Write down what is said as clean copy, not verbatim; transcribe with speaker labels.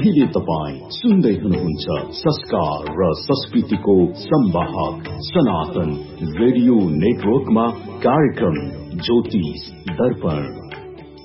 Speaker 1: अहिले तपाई सुन्दै हुनुहुन्छ संस्कार र संस्कृतिको संवाहक सनातन रेडियो नेटवर्कमा कार्यक्रम ज्योतिष दर्पण।